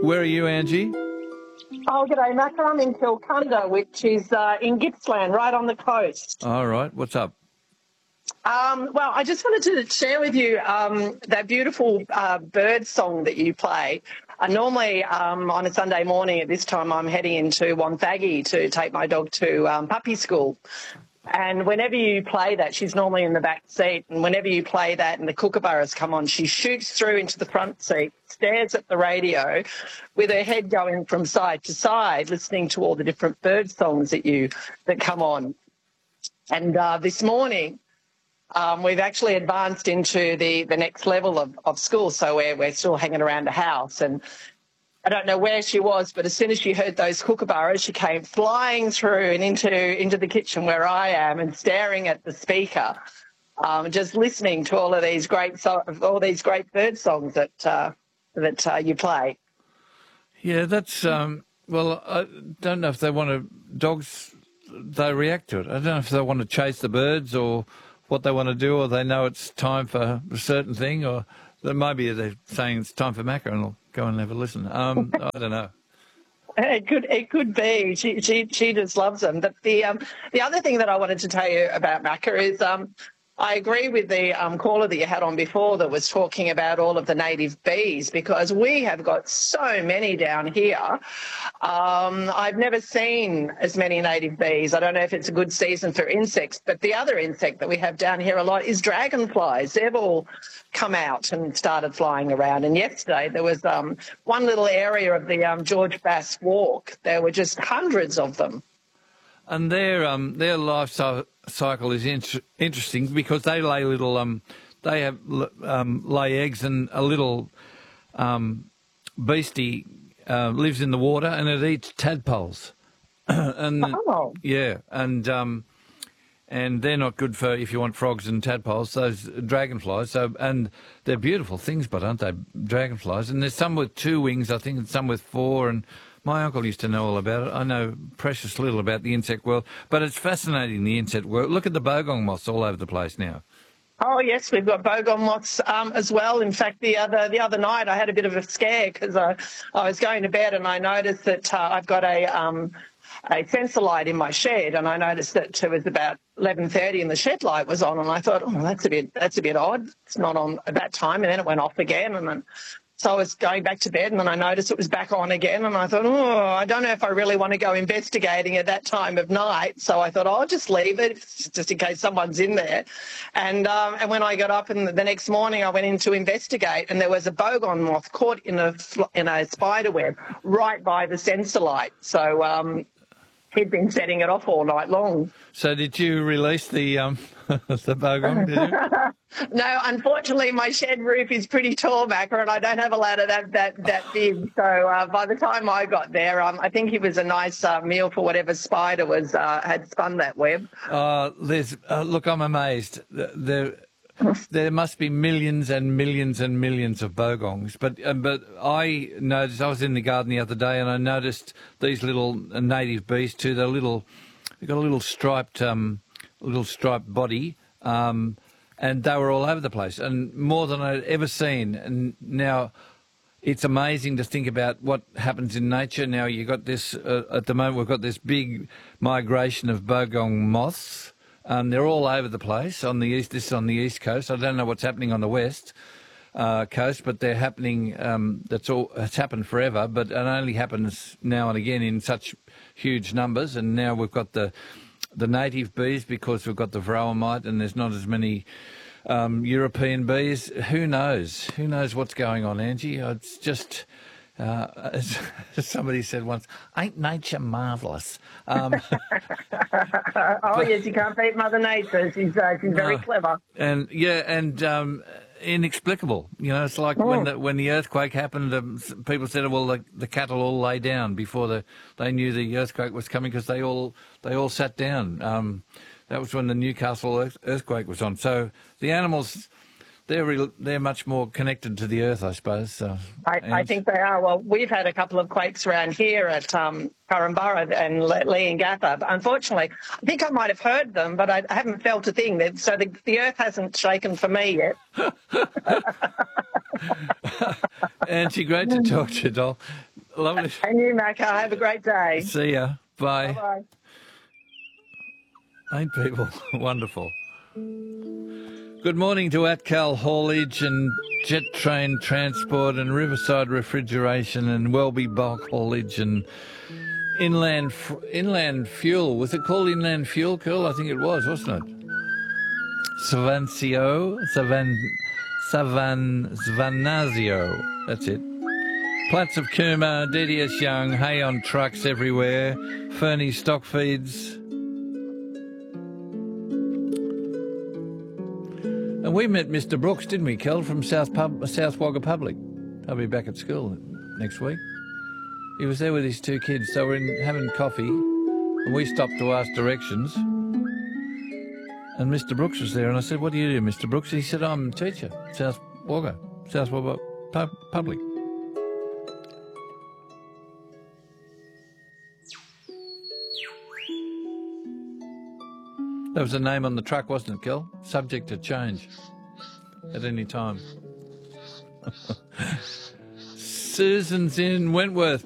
Where are you, Angie? Oh, g'day, Mac. I'm in Kilcunda, which is in Gippsland, right on the coast. All right. What's up? Well, I just wanted to share with you that beautiful bird song that you play. Normally on a Sunday morning at this time, I'm heading into Wonthaggi to take my dog to puppy school. And whenever you play that, she's normally in the back seat, and whenever you play that and the kookaburras come on, she shoots through into the front seat, stares at the radio with her head going from side to side, listening to all the different bird songs that come on. And this morning, we've actually advanced into the next level of school, so we're still hanging around the house. And I don't know where she was, but as soon as she heard those kookaburras, she came flying through and into the kitchen where I am and staring at the speaker, just listening to all these great bird songs that you play. Yeah, that's well, I don't know if they want to. Dogs, they react to it. I don't know if they want to chase the birds or what they want to do, or they know it's time for a certain thing, or maybe they're saying it's time for Macca and they'll go and have a listen. I don't know. It could be. She just loves them. But the other thing that I wanted to tell you about Macca is I agree with the caller that you had on before that was talking about all of the native bees, because we have got so many down here. I've never seen as many native bees. I don't know if it's a good season for insects, but the other insect that we have down here a lot is dragonflies. They've all come out and started flying around. And yesterday there was one little area of the George Bass Walk. There were just hundreds of them. And their life cycle is interesting because they lay little lay eggs, and a little beastie lives in the water and it eats tadpoles. And yeah, and they're not good for if you want frogs and tadpoles. Those dragonflies, and they're beautiful things, but aren't they, dragonflies? And there's some with 2 wings, I think, and some with 4. And my uncle used to know all about it. I know precious little about the insect world, but it's fascinating, the insect world. Look at the bogong moths all over the place now. Oh, yes, we've got bogong moths as well. In fact, the other night I had a bit of a scare because I was going to bed and I noticed that I've got a sensor light in my shed, and I noticed that it was about 11:30 and the shed light was on, and I thought, oh, that's a bit odd. It's not on at that time, and then it went off again, and then so I was going back to bed, and then I noticed it was back on again, and I thought, oh, I don't know if I really want to go investigating at that time of night. So I thought, I'll just leave it just in case someone's in there. And when I got up the next morning, I went in to investigate, and there was a bogong moth caught in a spider web right by the sensor light. So he'd been setting it off all night long. So did you release the the bogong, did you? No, unfortunately, my shed roof is pretty tall, Macca, and I don't have a ladder that big. So by the time I got there, I think it was a nice meal for whatever spider had spun that web. Look, I'm amazed. There must be millions and millions and millions of bogongs, but I noticed, I was in the garden the other day and I noticed these little native bees too. They've got a little striped body, and they were all over the place, and more than I'd ever seen. And now it's amazing to think about what happens in nature. Now you've got this at the moment. We've got this big migration of bogong moths. They're all over the place on the east. This is on the east coast. I don't know what's happening on the west coast, but they're happening. It's happened forever, but it only happens now and again in such huge numbers. And now we've got the native bees because we've got the varroa mite, and there's not as many European bees. Who knows? Who knows what's going on, Angie? It's just. As somebody said once, ain't nature marvellous? Oh, yes, you can't beat Mother Nature. She's very clever. And, inexplicable. You know, it's like when the earthquake happened, people said, well, the cattle all lay down before they knew the earthquake was coming because they all sat down. That was when the Newcastle earthquake was on. So the animals... They're much more connected to the earth, I suppose. I think they are. Well, we've had a couple of quakes around here at Korumburra and Leongatha. But unfortunately, I think I might have heard them, but I haven't felt a thing. So the earth hasn't shaken for me yet. Angie, great to talk to you, doll. Lovely. And you, Macca, have a great day. See ya. Bye. Bye-bye. Ain't people wonderful? Good morning to Atcal Haulage and Jet Train Transport and Riverside Refrigeration and Welby Bulk Haulage and Inland Fuel. Was it called Inland Fuel, Curl? I think it was, wasn't it? Savanazio. That's it. Platts of Cooma, DDS Young, hay on trucks everywhere, Fernie Stock Feeds. And we met Mr. Brooks, didn't we, Kel, from South Wagga Public. They'll be back at school next week. He was there with his two kids. They were having coffee, and we stopped to ask directions. And Mr. Brooks was there, and I said, "What do you do, Mr. Brooks?" He said, "I'm a teacher, South Wagga Public." That was the name on the truck, wasn't it, Kel? Subject to change at any time. Susan's in Wentworth.